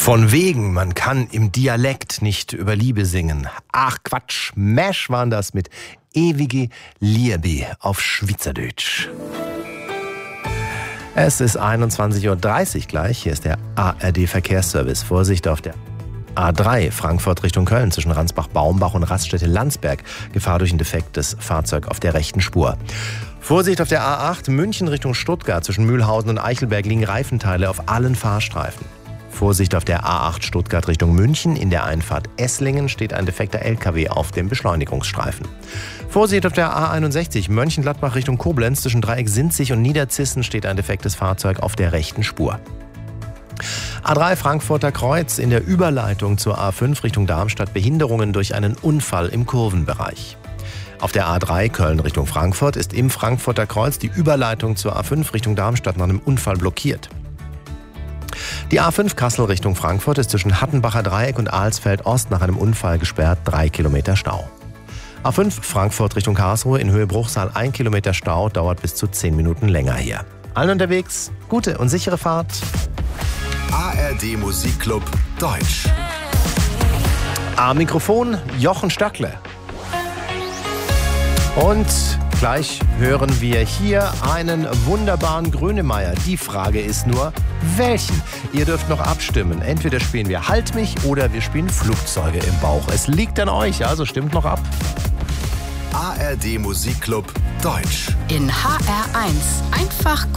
Von wegen, man kann im Dialekt nicht über Liebe singen. Ach Quatsch, Mesh waren das mit ewige Liebe auf Schweizerdeutsch. Es ist 21.30 Uhr gleich. Hier ist der ARD-Verkehrsservice. Vorsicht auf der A3 Frankfurt Richtung Köln zwischen Ransbach-Baumbach und Raststätte-Landsberg. Gefahr durch ein defektes Fahrzeug auf der rechten Spur. Vorsicht auf der A8 München Richtung Stuttgart zwischen Mühlhausen und Eichelberg liegen Reifenteile auf allen Fahrstreifen. Vorsicht auf der A8 Stuttgart Richtung München. In der Einfahrt Esslingen steht ein defekter LKW auf dem Beschleunigungsstreifen. Vorsicht auf der A61 Mönchengladbach Richtung Koblenz. Zwischen Dreieck Sinzig und Niederzissen steht ein defektes Fahrzeug auf der rechten Spur. A3 Frankfurter Kreuz in der Überleitung zur A5 Richtung Darmstadt. Behinderungen durch einen Unfall im Kurvenbereich. Auf der A3 Köln Richtung Frankfurt ist im Frankfurter Kreuz die Überleitung zur A5 Richtung Darmstadt nach einem Unfall blockiert. Die A5 Kassel Richtung Frankfurt ist zwischen Hattenbacher Dreieck und Alsfeld Ost nach einem Unfall gesperrt, 3 Kilometer Stau. A5 Frankfurt Richtung Karlsruhe in Höhe Bruchsal 1 Kilometer Stau, dauert bis zu 10 Minuten länger hier. Allen unterwegs, gute und sichere Fahrt. ARD Musikclub Deutsch. Am Mikrofon Jochen Stackler. Und gleich hören wir hier einen wunderbaren Grönemeyer. Die Frage ist nur, welchen? Ihr dürft noch abstimmen. Entweder spielen wir Halt mich oder wir spielen Flugzeuge im Bauch. Es liegt an euch, also stimmt noch ab. ARD Musikclub Deutsch. In HR1 einfach